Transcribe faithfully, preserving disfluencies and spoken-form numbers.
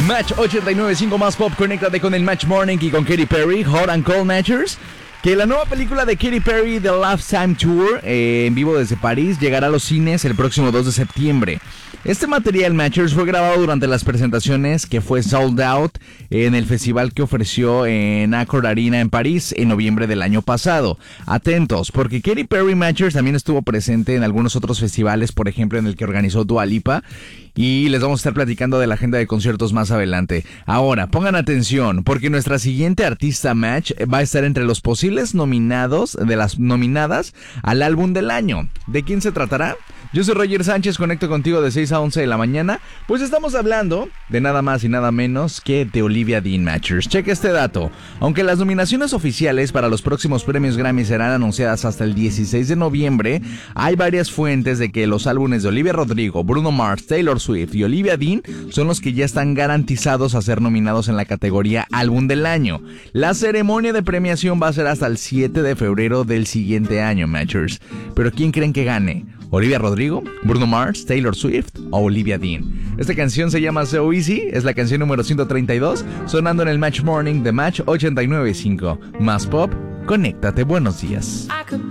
Match ochenta y nueve punto cinco más pop, conéctate con el Match Morning y con Katy Perry, Hot and Cold Matchers. Que la nueva película de Katy Perry, The Lifetime Tour, eh, en vivo desde París, llegará a los cines el próximo dos de septiembre. Este material, Matchers, fue grabado durante las presentaciones que fue sold out en el festival que ofreció en Accor Arena en París en noviembre del año pasado. Atentos, porque Katy Perry, Matchers, también estuvo presente en algunos otros festivales, por ejemplo en el que organizó Dua Lipa, y les vamos a estar platicando de la agenda de conciertos más adelante. Ahora, pongan atención, porque nuestra siguiente artista, Match, va a estar entre los posibles nominados, de las nominadas al álbum del año. ¿De quién se tratará? Yo soy Roger Sánchez, conecto contigo de seis a once de la mañana. Pues estamos hablando de nada más y nada menos que de Olivia Dean, Matchers. Cheque este dato. Aunque las nominaciones oficiales para los próximos premios Grammy serán anunciadas hasta el dieciséis de noviembre, hay varias fuentes de que los álbumes de Olivia Rodrigo, Bruno Mars, Taylor Swift y Olivia Dean son los que ya están garantizados a ser nominados en la categoría Álbum del Año. La ceremonia de premiación va a ser hasta el siete de febrero del siguiente año, Matchers. Pero ¿quién creen que gane? ¿Olivia Rodrigo, Bruno Mars, Taylor Swift o Olivia Dean? Esta canción se llama So Easy, es la canción número ciento treinta y dos, sonando en el Match Morning de Match ochenta y nueve punto cinco. Más pop, conéctate, buenos días.